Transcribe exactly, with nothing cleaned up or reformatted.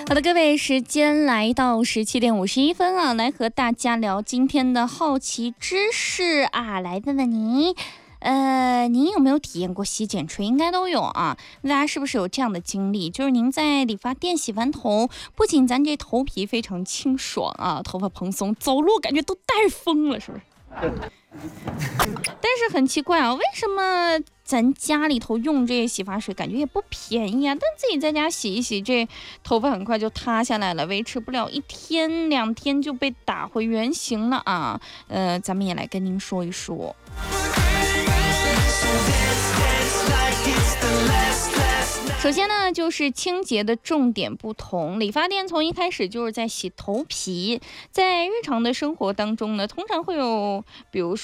好的，各位，时间来到十七点五十一分啊，来和大家聊今天的好奇知识啊，来问问您，呃，您有没有体验过洗剪吹？应该都有啊。大家是不是有这样的经历？就是您在理发店洗完头，不仅咱这头皮非常清爽啊，头发蓬松，走路感觉都带风了，是不是？但是很奇怪啊，为什么咱家里头用这洗发水感觉也不便宜啊，但自己在家洗一洗，这头发很快就塌下来了，维持不了一天两天就被打回原形了啊。呃，咱们也来跟您说一说。首先呢，就是清洁的重点不同。理发店从一开始就是在洗头皮，在日常的生活当中呢，通常会有，比如说